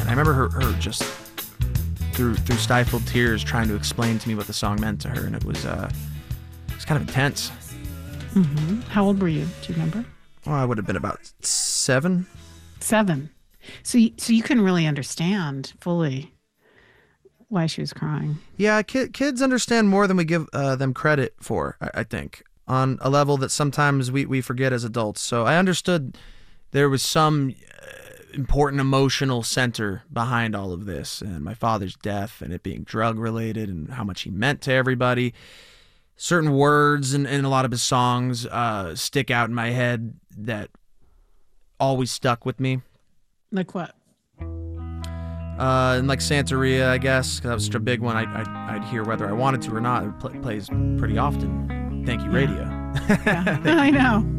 And I remember her just through stifled tears trying to explain to me what the song meant to her, and it was kind of intense. Mm-hmm. How old were you? Do you remember? Well, I would have been about 7. 7. So you couldn't really understand fully why she was crying. Yeah, kids understand more than we give them credit for, I think, on a level that sometimes we forget as adults. So I understood there was some important emotional center behind all of this, and my father's death and it being drug-related and how much he meant to everybody. Certain words in a lot of his songs stick out in my head that always stuck with me. Like what? And like Santeria, I guess, 'cause that was a big one. I'd hear whether I wanted to or not. It plays pretty often. Thank you, radio. Yeah. I know.